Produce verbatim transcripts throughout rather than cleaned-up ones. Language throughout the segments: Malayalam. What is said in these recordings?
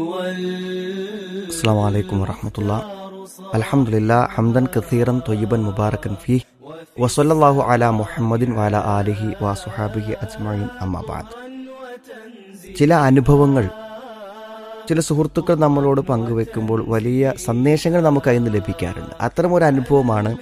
അസ്സലാമു അലൈക്കും വറഹ്മത്തുള്ളാഹി. അൽഹംദുലില്ലാഹ് ഹംദൻ കസീറൻ ത്വയ്യിബൻ മുബാറകൻ ഫീഹി വസല്ലല്ലാഹു അലാ മുഹമ്മദിൻ വഅലാ ആലിഹി വസുഹാബിഹി അജ്മഈൻ അമ്മാ ബഅദ്. ചില അനുഭവങ്ങൾ ചില സുഹൃത്തുക്കൾ നമ്മളോട് പങ്കുവെക്കുമ്പോൾ വലിയ സന്ദേശങ്ങൾ നമുക്ക് അതിൽ നിന്ന് ലഭിക്കാറുണ്ട്. അത്തരമൊരു അനുഭവമാണ്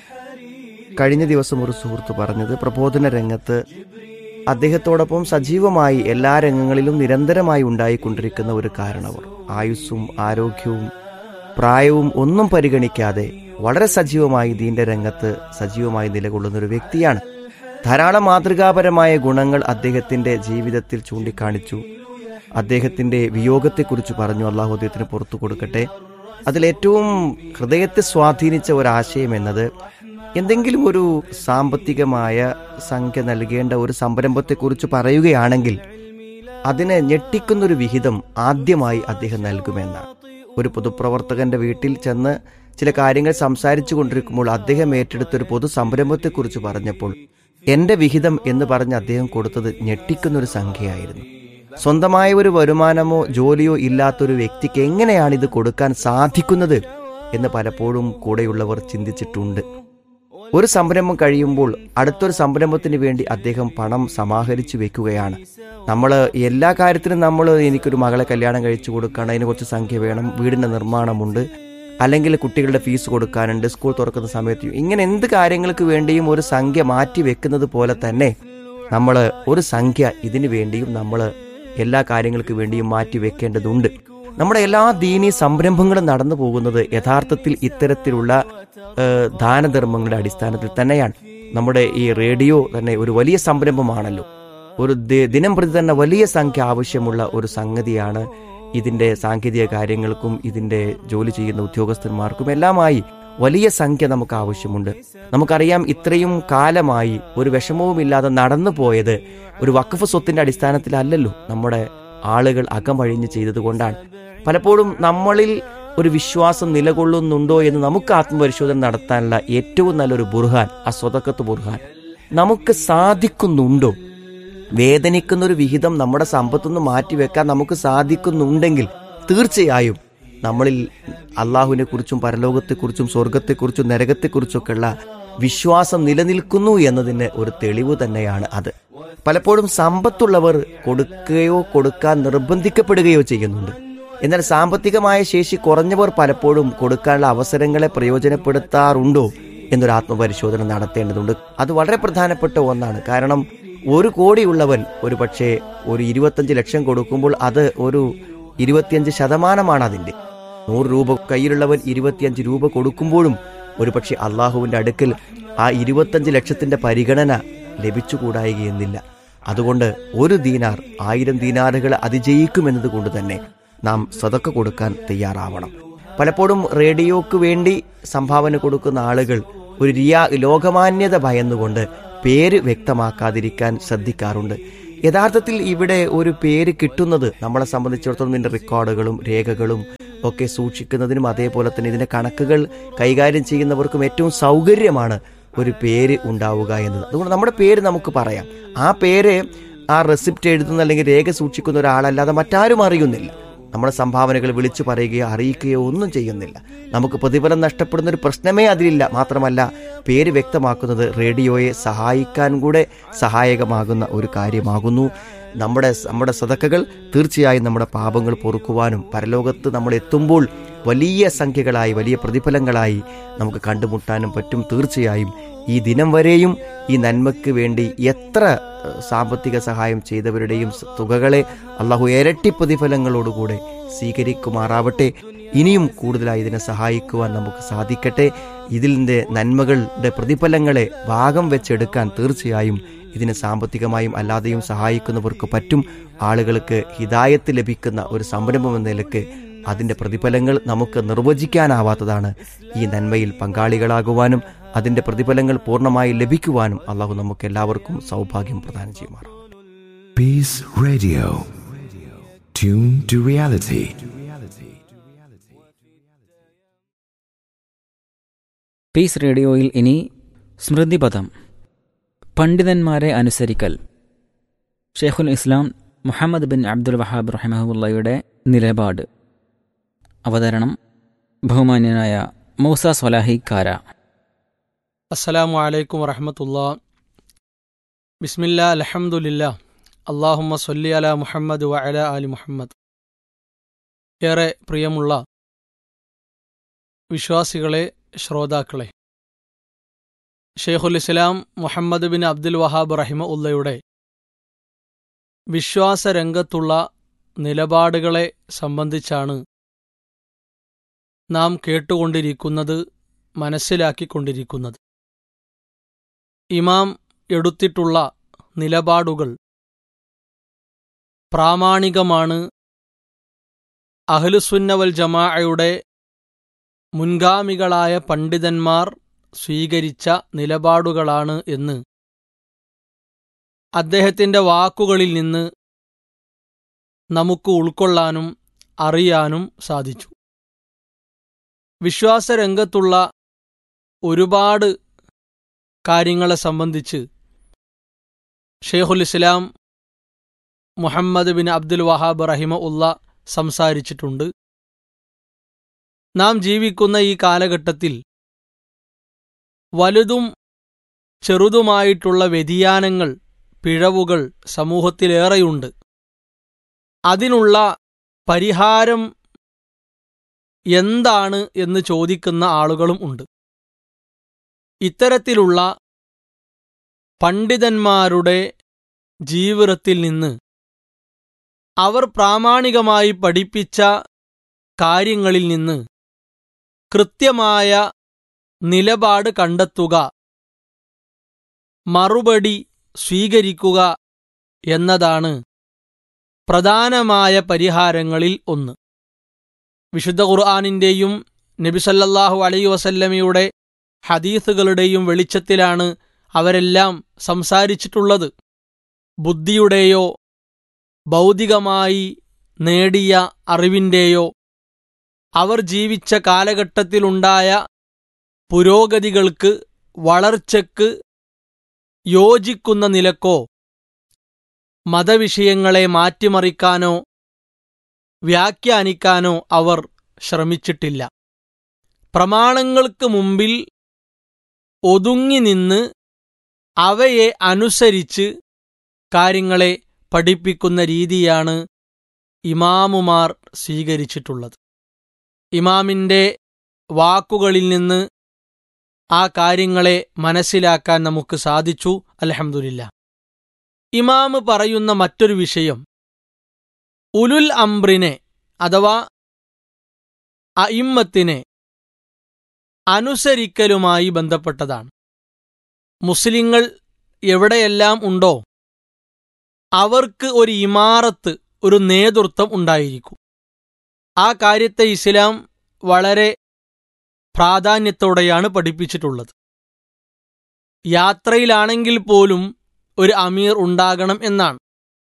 കഴിഞ്ഞ ദിവസം ഒരു സുഹൃത്ത് പറഞ്ഞത്. പ്രബോധന രംഗത്ത് അദ്ദേഹത്തോടൊപ്പം സജീവമായി എല്ലാ രംഗങ്ങളിലും നിരന്തരമായി ഉണ്ടായിക്കൊണ്ടിരിക്കുന്ന ഒരു കാരണവർ, ആയുസ്സും ആരോഗ്യവും പ്രായവും ഒന്നും പരിഗണിക്കാതെ വളരെ സജീവമായി ദീന്റെ രംഗത്ത് സജീവമായി നിലകൊള്ളുന്ന ഒരു വ്യക്തിയാണ്. ധാരാളം മാതൃകാപരമായ ഗുണങ്ങൾ അദ്ദേഹത്തിന്റെ ജീവിതത്തിൽ ചൂണ്ടിക്കാണിച്ചു. അദ്ദേഹത്തിന്റെ വിയോഗത്തെക്കുറിച്ച് പറഞ്ഞു. അള്ളാഹു അദ്ദേഹത്തിന് പുറത്തു കൊടുക്കട്ടെ. അതിലേറ്റവും ഹൃദയത്തെ സ്വാധീനിച്ച ഒരാശയം എന്നത്, എന്തെങ്കിലും ഒരു സാമ്പത്തികമായ സംഖ്യ നൽകേണ്ട ഒരു സംരംഭത്തെക്കുറിച്ച് പറയുകയാണെങ്കിൽ അതിനെ ഞെട്ടിക്കുന്നൊരു വിഹിതം ആദ്യമായി അദ്ദേഹം നൽകുമെന്നാണ്. ഒരു പൊതുപ്രവർത്തകന്റെ വീട്ടിൽ ചെന്ന് ചില കാര്യങ്ങൾ സംസാരിച്ചു കൊണ്ടിരിക്കുമ്പോൾ അദ്ദേഹം ഏറ്റെടുത്തൊരു പൊതു സംരംഭത്തെക്കുറിച്ച് പറഞ്ഞപ്പോൾ എന്റെ വിഹിതം എന്ന് പറഞ്ഞ് അദ്ദേഹം കൊടുത്തത് ഞെട്ടിക്കുന്നൊരു സംഖ്യയായിരുന്നു. സ്വന്തമായ ഒരു വരുമാനമോ ജോലിയോ ഇല്ലാത്തൊരു വ്യക്തിക്ക് എങ്ങനെയാണ് ഇത് കൊടുക്കാൻ സാധിക്കുന്നത് എന്ന് പലപ്പോഴും കൂടെയുള്ളവർ ചിന്തിച്ചിട്ടുണ്ട്. ഒരു സംരംഭം കഴിയുമ്പോൾ അടുത്തൊരു സംരംഭത്തിന് വേണ്ടി അദ്ദേഹം പണം സമാഹരിച്ചു വെക്കുകയാണ്. നമ്മൾ എല്ലാ കാര്യത്തിനും നമ്മൾ എനിക്കൊരു മകളെ കല്യാണം കഴിച്ചു കൊടുക്കണം, അതിന് കുറച്ച് സംഖ്യ വേണം, വീടിൻ്റെ നിർമ്മാണമുണ്ട്, അല്ലെങ്കിൽ കുട്ടികളുടെ ഫീസ് കൊടുക്കാനുണ്ട്, സ്കൂൾ തുറക്കുന്ന സമയത്ത്, ഇങ്ങനെ എന്ത് കാര്യങ്ങൾക്ക് വേണ്ടിയും ഒരു സംഖ്യ മാറ്റി വെക്കുന്നത് പോലെ തന്നെ നമ്മൾ ഒരു സംഖ്യ ഇതിനു വേണ്ടിയും നമ്മൾ എല്ലാ കാര്യങ്ങൾക്ക് വേണ്ടിയും മാറ്റി വെക്കേണ്ടതുണ്ട്. നമ്മുടെ എല്ലാ ദീനീ സംരംഭങ്ങളും നടന്നു പോകുന്നത് യഥാർത്ഥത്തിൽ ഇത്തരത്തിലുള്ള ദാനധർമ്മങ്ങളുടെ അടിസ്ഥാനത്തിൽ തന്നെയാണ്. നമ്മുടെ ഈ റേഡിയോ തന്നെ ഒരു വലിയ സംരംഭമാണല്ലോ. ഒരു ദിനം പ്രതി തന്നെ വലിയ സംഖ്യ ആവശ്യമുള്ള ഒരു സംഗതിയാണ്. ഇതിന്റെ സാങ്കേതിക കാര്യങ്ങൾക്കും ഇതിന്റെ ജോലി ചെയ്യുന്ന ഉദ്യോഗസ്ഥന്മാർക്കും എല്ലാമായി വലിയ സംഖ്യ നമുക്ക് ആവശ്യമുണ്ട്. നമുക്കറിയാം, ഇത്രയും കാലമായി ഒരു വിഷമവുമില്ലാതെ നടന്നു പോയത് ഒരു വഖഫ് സ്വത്തിന്റെ അടിസ്ഥാനത്തിലല്ലല്ലോ, നമ്മുടെ ആളുകൾ അകമഴിഞ്ഞ് ചെയ്തത് കൊണ്ടാണ്. പലപ്പോഴും നമ്മളിൽ ഒരു വിശ്വാസം നിലകൊള്ളുന്നുണ്ടോ എന്ന് നമുക്ക് ആത്മപരിശോധന നടത്താനുള്ള ഏറ്റവും നല്ലൊരു ബുർഹാൻ ആ സ്വതക്കത്ത് ബുർഹാൻ. നമുക്ക് സാധിക്കുന്നുണ്ടോ? വേദനിക്കുന്ന ഒരു വിഹിതം നമ്മുടെ സമ്പത്തുനിന്ന് മാറ്റിവെക്കാൻ നമുക്ക് സാധിക്കുന്നുണ്ടെങ്കിൽ തീർച്ചയായും നമ്മളിൽ അള്ളാഹുവിനെ കുറിച്ചും പരലോകത്തെക്കുറിച്ചും സ്വർഗത്തെക്കുറിച്ചും നരകത്തെക്കുറിച്ചൊക്കെയുള്ള വിശ്വാസം നിലനിൽക്കുന്നു എന്നതിന് ഒരു തെളിവ് തന്നെയാണ് അത്. പലപ്പോഴും സമ്പത്തുള്ളവർ കൊടുക്കുകയോ കൊടുക്കാൻ നിർബന്ധിക്കപ്പെടുകയോ ചെയ്യുന്നുണ്ട്. എന്നാൽ സാമ്പത്തികമായ ശേഷി കുറഞ്ഞവർ പലപ്പോഴും കൊടുക്കാനുള്ള അവസരങ്ങളെ പ്രയോജനപ്പെടുത്താറുണ്ടോ എന്നൊരു ആത്മപരിശോധന നടത്തേണ്ടതുണ്ട്. അത് വളരെ പ്രധാനപ്പെട്ട ഒന്നാണ്. കാരണം ഒരു കോടിയുള്ളവൻ ഒരു പക്ഷേ ഒരു ഇരുപത്തഞ്ച് ലക്ഷം കൊടുക്കുമ്പോൾ അത് ഒരു ഇരുപത്തിയഞ്ച് ശതമാനമാണ് അതിൻ്റെ. നൂറ് രൂപ കയ്യിലുള്ളവൻ ഇരുപത്തിയഞ്ച് രൂപ കൊടുക്കുമ്പോഴും ഒരു പക്ഷേ അള്ളാഹുവിൻ്റെ അടുക്കൽ ആ ഇരുപത്തഞ്ച് ലക്ഷത്തിൻ്റെ പരിഗണന ലഭിച്ചുകൂടായികയെന്നില്ല. അതുകൊണ്ട് ഒരു ദീനാർ ആയിരം ദീനാറുകൾ അതിജയിക്കുമെന്നത് കൊണ്ട് തന്നെ നാം സദക്ക കൊടുക്കാൻ തയ്യാറാവണം. പലപ്പോഴും റേഡിയോക്ക് വേണ്ടി സംഭാവന കൊടുക്കുന്ന ആളുകൾ ഒരു റിയാ ലോകമാന്യത ഭയന്നുകൊണ്ട് പേര് വ്യക്തമാക്കാതിരിക്കാൻ ശ്രദ്ധിക്കാറുണ്ട്. യഥാർത്ഥത്തിൽ ഇവിടെ ഒരു പേര് കിട്ടുന്നത് നമ്മളെ സംബന്ധിച്ചിടത്തോളം ഇതിൻ്റെ റെക്കോർഡുകളും രേഖകളും ഒക്കെ സൂക്ഷിക്കുന്നതിനും അതേപോലെ തന്നെ ഇതിൻ്റെ കണക്കുകൾ കൈകാര്യം ചെയ്യുന്നവർക്കും ഏറ്റവും സൗകര്യമാണ് ഒരു പേര് ഉണ്ടാവുക എന്നത്. അതുകൊണ്ട് നമ്മുടെ പേര് നമുക്ക് പറയാം. ആ പേര് ആ റെസിപ്റ്റ് എഴുതുന്ന അല്ലെങ്കിൽ രേഖ സൂക്ഷിക്കുന്ന ഒരാളല്ലാതെ മറ്റാരും അറിയുന്നില്ല. നമ്മുടെ സംഭാവനകൾ വിളിച്ചു പറയുകയോ അറിയിക്കുകയോ ഒന്നും ചെയ്യുന്നില്ല. നമുക്ക് പ്രതിഫലം നഷ്ടപ്പെടുന്ന ഒരു പ്രശ്നമേ അതിലില്ല. മാത്രമല്ല, പേര് വ്യക്തമാക്കുന്നത് റേഡിയോയെ സഹായിക്കാൻ കൂടെ സഹായകമാകുന്ന ഒരു കാര്യമാകുന്നു. നമ്മുടെ നമ്മുടെ സദക്കകൾ തീർച്ചയായും നമ്മുടെ പാപങ്ങൾ പൊറുക്കുവാനും പരലോകത്ത് നമ്മൾ എത്തുമ്പോൾ വലിയ സംഖ്യകളായി വലിയ പ്രതിഫലങ്ങളായി നമുക്ക് കണ്ടുമുട്ടാനും പറ്റും. തീർച്ചയായും ഈ ദിനം വരെയും ഈ നന്മയ്ക്ക് വേണ്ടി എത്ര സാമ്പത്തിക സഹായം ചെയ്തവരുടെയും തുകകളെ അള്ളാഹു ഇരട്ടി പ്രതിഫലങ്ങളോടുകൂടെ സ്വീകരിക്കുമാറാവട്ടെ. ഇനിയും കൂടുതലായി ഇതിനെ സഹായിക്കുവാൻ നമുക്ക് സാധിക്കട്ടെ. ഇതിൻ്റെ നന്മകളുടെ പ്രതിഫലങ്ങളെ ഭാഗം വെച്ചെടുക്കാൻ തീർച്ചയായും ഇതിനെ സാമ്പത്തികമായും അല്ലാതെയും സഹായിക്കുന്നവർക്ക് പറ്റും. ആളുകൾക്ക് ഹിദായത്ത് ലഭിക്കുന്ന ഒരു സംരംഭം എന്ന നിലക്ക് അതിൻ്റെ പ്രതിഫലങ്ങൾ നമുക്ക് നിർവചിക്കാനാവാത്തതാണ്. ഈ നന്മയിൽ പങ്കാളികളാകുവാനും അതിൻ്റെ പ്രതിഫലങ്ങൾ പൂർണ്ണമായി ലഭിക്കുവാനും അള്ളാഹു നമുക്ക് എല്ലാവർക്കും സൗഭാഗ്യം പ്രദാനം ചെയ്യുമാറാം. Peace Radio. Tune to reality. Piece റേഡിയോയിൽ ഇനി സ്മൃതിപഥം, പണ്ഡിതന്മാരെ അനുസരിക്കൽ. ഷെയ്ഖുൽ ഇസ്ലാം മുഹമ്മദ് ബിൻ അബ്ദുൽ വഹാബ് റഹിമഹുള്ളയുടെ നിലപാട്. അവതരണം ബഹുമാന്യനായ മൂസ സ്വലാഹി കാര. അസ്സലാമു അലൈക്കും വറഹ്മത്തുള്ളാ. ബിസ്മില്ലാ അൽഹംദുലില്ലാ അല്ലാഹുമ്മ സ്വല്ലി അലാ മുഹമ്മദ് വ അലാ ആലി മുഹമ്മദ്. ഏറെ പ്രിയമുള്ള വിശ്വാസികളെ, ശ്രോതാക്കളെ, ഷെയ്ഖുൽ ഇസ്ലാം മുഹമ്മദ് ബിൻ അബ്ദുൽ വഹാബ് റഹിമഹുള്ളയുടെ വിശ്വാസരംഗത്തുള്ള നിലപാടുകളെ സംബന്ധിച്ചാണ് നാം കേട്ടുകൊണ്ടിരിക്കുന്നത്, മനസ്സിലാക്കിക്കൊണ്ടിരിക്കുന്നത്. ഇമാം എടുത്തിട്ടുള്ള നിലപാടുകൾ പ്രാമാണികമാണ്. അഹ്ലുസുന്ന വൽ ജമാഅയുടെ മുൻഗാമികളായ പണ്ഡിതന്മാർ സ്വീകരിച്ച നിലപാടുകളാണ് എന്ന് അദ്ദേഹത്തിൻ്റെ വാക്കുകളിൽ നിന്ന് നമുക്ക് ഉൾക്കൊള്ളാനും അറിയാനും സാധിച്ചു. വിശ്വാസരംഗത്തുള്ള ഒരുപാട് കാര്യങ്ങളെ സംബന്ധിച്ച് ഷെയ്ഖുൽ ഇസ്ലാം മുഹമ്മദ് ബിൻ അബ്ദുൽ വഹാബ് റഹിമഹുള്ള സംസാരിച്ചിട്ടുണ്ട്. നാം ജീവിക്കുന്ന ഈ കാലഘട്ടത്തിൽ വലുതും ചെറുതുമായിട്ടുള്ള വ്യതിയാനങ്ങൾ, പിഴവുകൾ സമൂഹത്തിലേറെയുണ്ട്. അതിനുള്ള പരിഹാരം എന്താണ് എന്ന് ചോദിക്കുന്ന ആളുകളും ഉണ്ട്. ഇത്തരത്തിലുള്ള പണ്ഡിതന്മാരുടെ ജീവിതത്തിൽ നിന്ന് അവർ പ്രാമാണികമായി പഠിപ്പിച്ച കാര്യങ്ങളിൽ നിന്ന് കൃത്യമായ നിലപാട് കണ്ടെത്തുക, മറുപടി സ്വീകരിക്കുക എന്നതാണ് പ്രധാനമായ പരിഹാരങ്ങളിൽ ഒന്ന്. വിശുദ്ധ ഖുർആനിൻ്റെയും നബി സല്ലല്ലാഹു അലൈഹി വസല്ലമയുടെ ഹദീസുകളുടെയും വെളിച്ചത്തിലാണ് അവരെല്ലാം സംസാരിച്ചിട്ടുള്ളത്. ബുദ്ധിയുടെയോ ഭൗതികമായി നേടിയ അറിവിൻ്റെയോ അവർ ജീവിച്ച കാലഘട്ടത്തിലുണ്ടായ പുരോഗതികൾക്ക്, വളർച്ചയ്ക്ക് യോജിക്കുന്ന നിലക്കോ മതവിഷയങ്ങളെ മാറ്റിമറിക്കാനോ വ്യാഖ്യാനിക്കാനോ അവർ ശ്രമിച്ചിട്ടില്ല. പ്രമാണങ്ങൾക്ക് മുമ്പിൽ ഒതുങ്ങി നിന്ന് അവയെ അനുസരിച്ച് കാര്യങ്ങളെ പഠിപ്പിക്കുന്ന രീതിയാണ് ഇമാമുമാർ സ്വീകരിച്ചിട്ടുള്ളത്. ഇമാമിൻ്റെ വാക്കുകളിൽ നിന്ന് ആ കാര്യങ്ങളെ മനസ്സിലാക്കാൻ നമുക്ക് സാധിച്ചു. അൽഹംദുലില്ലാ. ഇമാമ് പറയുന്ന മറ്റൊരു വിഷയം ഉലുൽ അംറിനെ അഥവാ അഇമ്മത്തിനെ അനുസരിക്കലുമായി ബന്ധപ്പെട്ടതാണ്. മുസ്ലിങ്ങൾ എവിടെയെല്ലാം ഉണ്ടോ അവർക്ക് ഒരു ഇമാറത്ത്, ഒരു നേതൃത്വം ഉണ്ടായിരിക്കും. ആ കാര്യത്തെ ഇസ്ലാം വളരെ പ്രാധാന്യത്തോടെയാണ് പഠിപ്പിച്ചിട്ടുള്ളത്. യാത്രയിലാണെങ്കിൽ പോലും ഒരു അമീർ ഉണ്ടാകണം എന്നാണ്.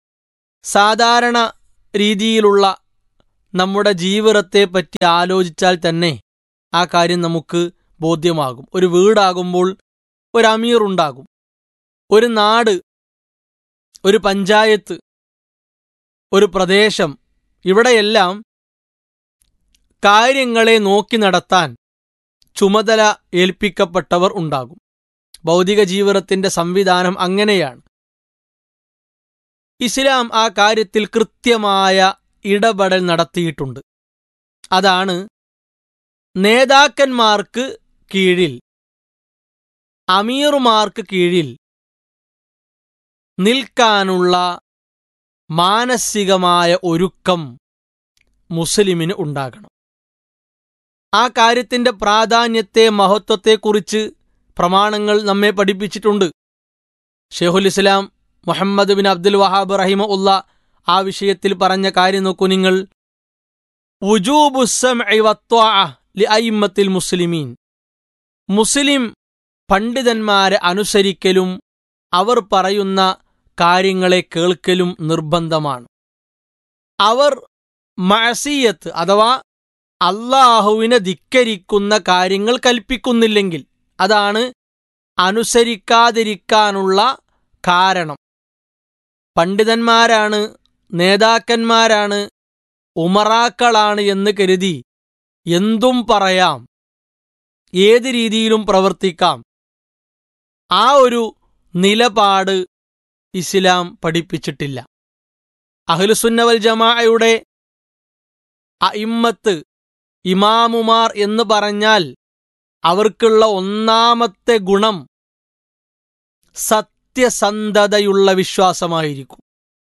സാധാരണ രീതിയിലുള്ള നമ്മുടെ ജീവിതത്തെ പറ്റി ആലോചിച്ചാൽ തന്നെ ആ കാര്യം നമുക്ക് ബോധ്യമാകും. ഒരു വീടാകുമ്പോൾ ഒരു അമീർ ഉണ്ടാകും. ഒരു നാട്, ഒരു പഞ്ചായത്ത്, ഒരു പ്രദേശം, ഇവിടെയെല്ലാം കാര്യങ്ങളെ നോക്കി നടത്താൻ ചുമതല ഏൽപ്പിക്കപ്പെട്ടവർ ഉണ്ടാകും. ഭൗതിക ജീവിതത്തിൻ്റെ സംവിധാനം അങ്ങനെയാണ്. ഇസ്ലാം ആ കാര്യത്തിൽ കൃത്യമായ ഇടപെടൽ നടത്തിയിട്ടുണ്ട്. അതാണ് നേതാക്കന്മാർക്ക് കീഴിൽ, അമീറുമാർക്ക് കീഴിൽ നിൽക്കാനുള്ള മാനസികമായ ഒരുക്കം മുസ്ലിമിന് ഉണ്ടാകണം. ആ കാര്യത്തിൻ്റെ പ്രാധാന്യത്തെ, മഹത്വത്തെക്കുറിച്ച് പ്രമാണങ്ങൾ നമ്മെ പഠിപ്പിച്ചിട്ടുണ്ട്. ഷെയ്ഖുൽ ഇസ്ലാം മുഹമ്മദ് ബിൻ അബ്ദുൽ വഹാബ് റഹിമഹുള്ള ആ വിഷയത്തിൽ പറഞ്ഞ കാര്യം നോക്കൂ നിങ്ങൾ. വുജൂബുസ്സംഇ വത്വാഅ ലിഅയിമ്മത്തിൽ മുസ്ലിമീൻ. മുസ്ലിം പണ്ഡിതന്മാരെ അനുസരിക്കലും അവർ പറയുന്ന കാര്യങ്ങളെ കേൾക്കലും നിർബന്ധമാണ്. അവർ മഅസിയത്ത് അഥവാ അല്ലാഹുവിനെ ധിക്കരിക്കുന്ന കാര്യങ്ങൾ കൽപ്പിക്കുന്നില്ലെങ്കിൽ അതാണ് അനുസരിക്കാതിരിക്കാനുള്ള കാരണം. പണ്ഡിതന്മാരാണ്, നേതാക്കന്മാരാണ്, ഉമറാക്കളാണ് എന്ന് കരുതി എന്തും പറയാം, ഏത് രീതിയിലും പ്രവർത്തിക്കാം. ആ ഒരു നിലപാട് ഇസ്ലാം പഠിപ്പിച്ചിട്ടില്ല. അഹ്ലുസുന്ന വൽ ജമാഅയുടെ അഇമ്മത്ത്, ഇമാമുമാർ എന്ന് പറഞ്ഞാൽ അവർക്കുള്ള ഒന്നാമത്തെ ഗുണം സത്യസന്ധതയുള്ള വിശ്വാസമായിരിക്കും.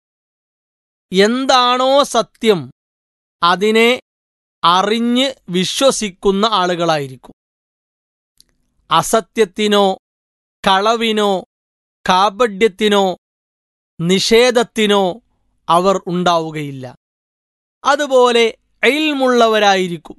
എന്താണോ സത്യം അതിനെ അറിഞ്ഞ് വിശ്വസിക്കുന്ന ആളുകളായിരിക്കും. അസത്യത്തിനോ കളവിനോ കാപഢ്യത്തിനോ നിഷേധത്തിനോ അവർ ഉണ്ടാവുകയില്ല. അതുപോലെ ഇൽമുള്ളവരായിരിക്കും.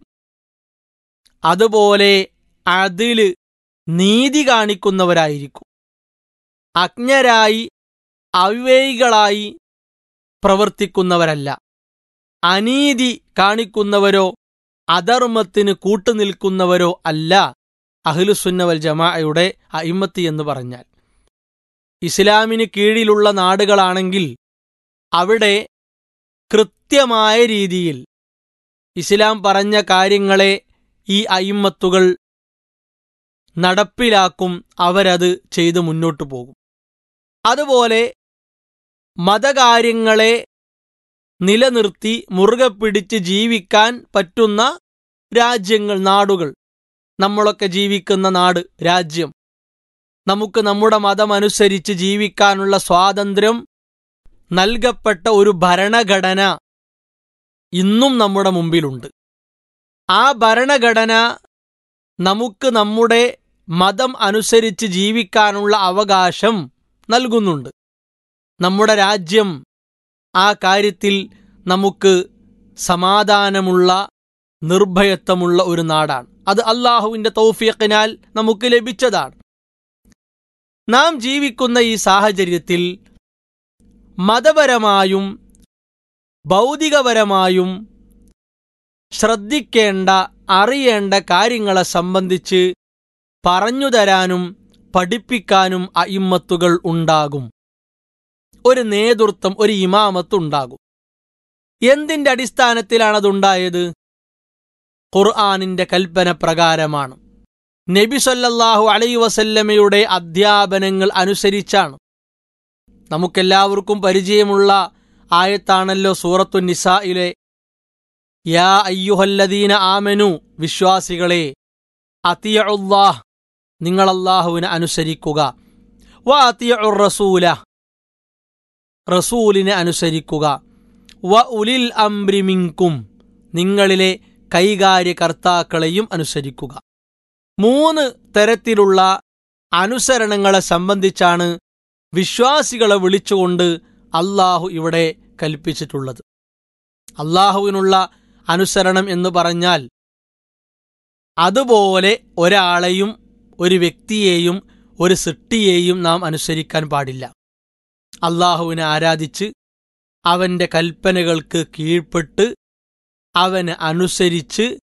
അതുപോലെ അദില്, നീതി കാണിക്കുന്നവരായിരിക്കും. അജ്ഞരായി അവിവേകികളായി പ്രവർത്തിക്കുന്നവരല്ല. അനീതി കാണിക്കുന്നവരോ അധർമ്മത്തിന് കൂട്ടുനിൽക്കുന്നവരോ അല്ല അഹ്ലുസുന്ന വൽ ജമാഅയുടെ അഇമ്മത്ത് എന്ന് പറഞ്ഞാൽ. ഇസ്ലാമിന് കീഴിലുള്ള നാടുകളാണെങ്കിൽ അവിടെ കൃത്യമായ രീതിയിൽ ഇസ്ലാം പറഞ്ഞ കാര്യങ്ങളെ ഈ അയിമ്മത്തുകൾ നടപ്പിലാക്കും. അവരത് ചെയ്ത് മുന്നോട്ടു പോകും. അതുപോലെ മതകാര്യങ്ങളെ നിലനിർത്തി മുറുകെ പിടിച്ച് ജീവിക്കാൻ പറ്റുന്ന രാജ്യങ്ങൾ, നാടുകൾ, നമ്മളൊക്കെ ജീവിക്കുന്ന നാട്, രാജ്യം, നമുക്ക് നമ്മുടെ മതമനുസരിച്ച് ജീവിക്കാനുള്ള സ്വാതന്ത്ര്യം നൽകപ്പെട്ട ഒരു ഭരണഘടന ഇന്നും നമ്മുടെ മുമ്പിലുണ്ട്. ആ ഭരണഘടന നമുക്ക് നമ്മുടെ മതം അനുസരിച്ച് ജീവിക്കാനുള്ള അവകാശം നൽകുന്നുണ്ട്. നമ്മുടെ രാജ്യം ആ കാര്യത്തിൽ നമുക്ക് സമാധാനമുള്ള, നിർഭയത്വമുള്ള ഒരു നാടാണ്. അത് അല്ലാഹുവിൻ്റെ തൗഫീഖിനാൽ നമുക്ക് ലഭിച്ചതാണ്. നാം ജീവിക്കുന്ന ഈ സാഹചര്യത്തിൽ മതപരമായും ഭൗതികപരമായും ശ്രദ്ധിക്കേണ്ട, അറിയേണ്ട കാര്യങ്ങളെ സംബന്ധിച്ച് പറഞ്ഞുതരാനും പഠിപ്പിക്കാനും അഇമ്മത്തുകൾ ഉണ്ടാകും. ഒരു നേതൃത്വം, ഒരു ഇമാമത്ത് ഉണ്ടാകും. എന്തിൻ്റെ അടിസ്ഥാനത്തിലാണതുണ്ടായത്? ഖുർആനിന്റെ കൽപ്പന പ്രകാരമാണ്. നബി സല്ലല്ലാഹു അലൈഹി വസല്ലമയുടെ അധ്യാപനങ്ങൾ അനുസരിച്ചാണ്. നമുക്കെല്ലാവർക്കും പരിചയമുള്ള ആയത്താണല്ലോ സൂറത്തു നിസായിലെ യാ അയ്യുഹല്ലദീന ആമനു, വിശ്വാസികളെ, അത്തിയഉല്ലാഹ്, നിങ്ങൾ അല്ലാഹുവിനെ അനുസരിക്കുക, വ അത്തിയഉർ റസൂല, റസൂലിനെ അനുസരിക്കുക, വ ഉലിൽ അംരി മിൻകും, നിങ്ങളിലെ കൈകാര്യകർത്താക്കളെയും അനുസരിക്കുക. മൂന്ന് തരത്തിലുള്ള അനുസരണങ്ങളെ സംബന്ധിച്ചാണ് വിശ്വാസികളെ വിളിച്ചുകൊണ്ട് അല്ലാഹു ഇവിടെ കൽപ്പിച്ചിട്ടുള്ളത്. അല്ലാഹുവിനുള്ള അനുസരണം എന്ന് പറഞ്ഞാൽ അതുപോലെ ഒരാളെയും ഒരു വ്യക്തിയെയും ഒരു സൃഷ്ടിയെയും നാം അനുസരിക്കാൻ പാടില്ല. അല്ലാഹുവിനെ ആരാധിച്ച് അവൻ്റെ കൽപ്പനകൾക്ക് കീഴ്പ്പെട്ട് അവനെ അനുസരിച്ച്